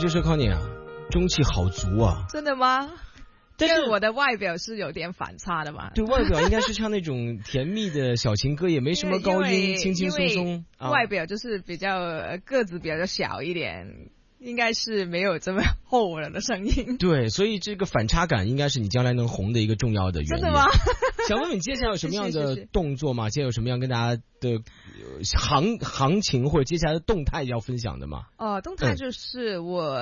就说康妮啊，中气好足啊。 真的吗？ 但是跟我的外表是有点反差的嘛。 对，外表应该是唱那种甜蜜的小情歌，也没什么高音，轻轻松松。 外表就是比较个子比较小一点，应该是没有这么厚了的声音。 对，所以这个反差感应该是你将来能红的一个重要的原因。 真的吗？ 想问问接下来有什么样的动作吗？接下来有什么样跟大家的行情或者接下来的动态要分享的吗？ 动态就是我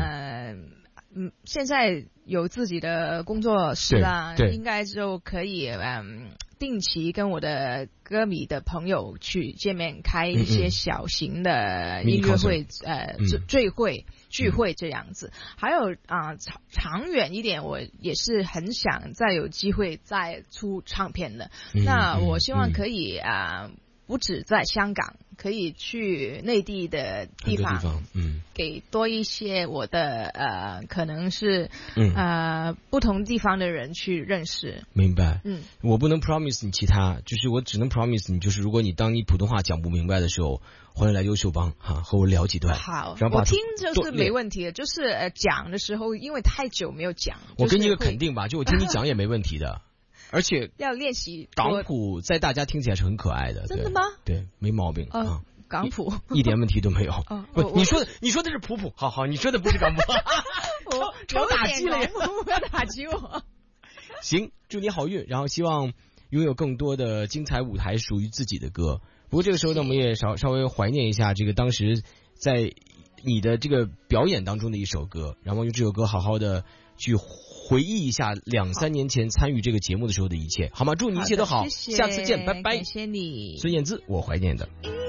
现在有自己的工作室啦，应该就可以定期跟我的歌迷的朋友去见面，开一些小型的音乐会，聚会这样子。还有长远一点，我也是很想再有机会再出唱片的。那我希望可以不止在香港，可以去内地的地方，给多一些我的可能是不同地方的人去认识。 明白。我不能 promise 你其他，就是我只能 promise 你，就是如果当你普通话讲不明白的时候，欢迎来优秀帮和我聊几段。 好，我听就是没问题的，就是讲的时候因为太久没有讲， 我给你个肯定吧，就我听你讲也没问题的。而且要练习港普在大家听起来是很可爱的。 真的吗？ 对，没毛病港普一点问题都没有。不，你说的是普普，好，你说的不是港普。超打击了， 不要打击我。 行，祝你好运，然后希望拥有更多的精彩舞台属于自己的歌。不过这个时候呢，我们也稍微怀念一下这个当时在你的这个表演当中的一首歌，然后用这首歌好好的去回忆一下2-3年前参与这个节目的时候的一切，好吗？祝你一切都好，下次见，拜拜。 感谢你， 孙燕姿，我怀念的。